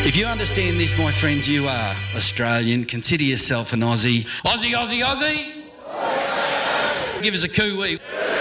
If you understand this, my friends, you are Australian. Consider yourself an Aussie. Aussie, Aussie, Aussie! Give us a coo-wee.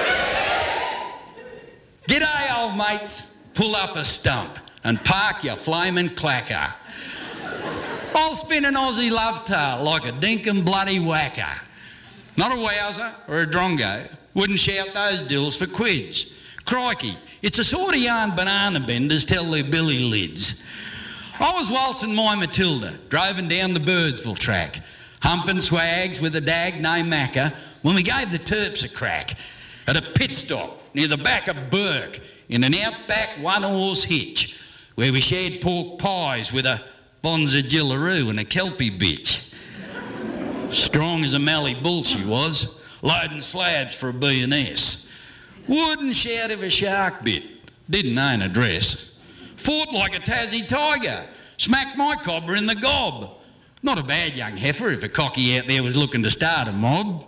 G'day, old mates. Pull up a stump and park your flaming clacker. I'll spin an Aussie love tale like a dinkum bloody whacker. Not a wowser or a drongo. Wouldn't shout those dills for quids. Crikey, it's a sort of yarn banana benders tell their billy lids. I was waltzing my Matilda, driving down the Birdsville track, humping swags with a dag named Macca, when we gave the Terps a crack at a pit stop near the back of Burke in an outback one-horse hitch, where we shared pork pies with a Bonza Jillaroo and a Kelpie bitch. Strong as a Mallee bull she was, loading slabs for a B&S. Wouldn't shout if a shark bit, didn't own a dress. Fought like a Tassie tiger, smacked my cobber in the gob. Not a bad young heifer if a cocky out there was looking to start a mob.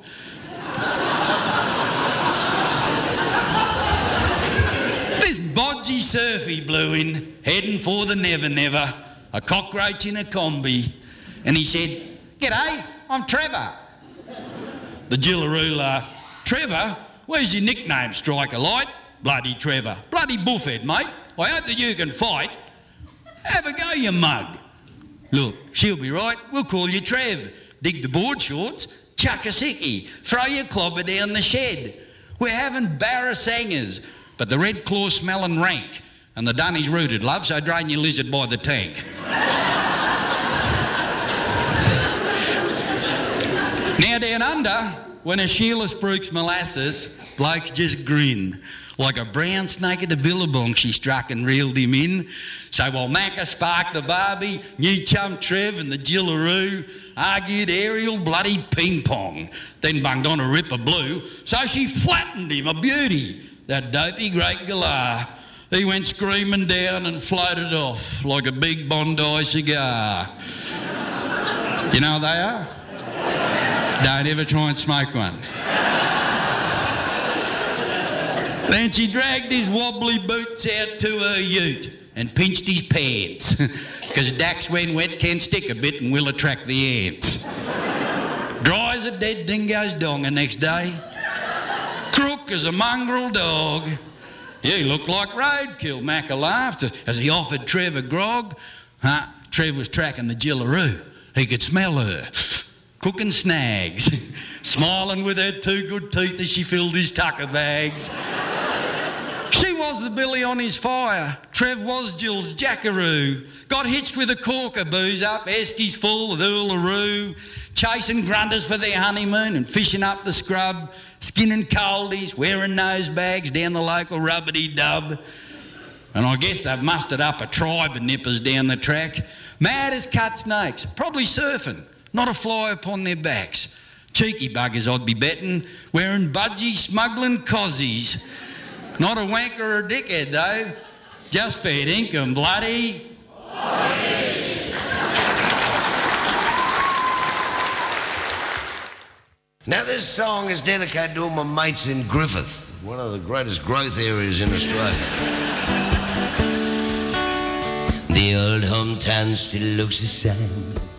This bodgy surfy blew in, heading for the Never Never, a cockroach in a combi, and he said, "G'day, I'm Trevor." The Jillaroo laughed. "Trevor? Where's your nickname, Striker Light?" "Bloody Trevor. Bloody buffhead, mate. I hope that you can fight." "Have a go, you mug." "Look, she'll be right. We'll call you Trev. Dig the board shorts, chuck a sickie, throw your clobber down the shed. We're having barra-sangers, but the red claw smelling rank, and the dunny's rooted, love, so drain your lizard by the tank." Now down under, when a Sheila spruiks molasses, blokes just grin. Like a brown snake at a billabong, she struck and reeled him in. So while Macca sparked the Barbie, new chum Trev and the Jillaroo argued aerial bloody ping-pong, then bunged on a ripper blue, so she flattened him, a beauty, that dopey great galah. He went screaming down and floated off like a big Bondi cigar. You know what they are? Don't ever try and smoke one. Then she dragged his wobbly boots out to her ute and pinched his pants, because Dax when wet can stick a bit and will attract the ants. Dry as a dead dingo's dong the next day. Crook as a mongrel dog. "You look like roadkill," Macca laughed as he offered Trev a grog. Trev was tracking the Jillaroo. He could smell her. Cooking snags, smiling with her two good teeth as she filled his tucker bags. She was the billy on his fire. Trev was Jill's jackaroo. Got hitched with a corker booze up Eskies full of Uluru, chasing grunters for their honeymoon and fishing up the scrub, skinning coldies, wearing nose bags down the local rubbity-dub. And I guess they've mustered up a tribe of nippers down the track, mad as cut snakes, probably surfing, not a fly upon their backs. Cheeky buggers, I'd be betting, wearing budgie, smuggling cozies. Not a wanker or a dickhead, though. Just fair dinkum, bloody Aussies. Now, this song is dedicated to all my mates in Griffith, one of the greatest growth areas in Australia. The old hometown still looks the same.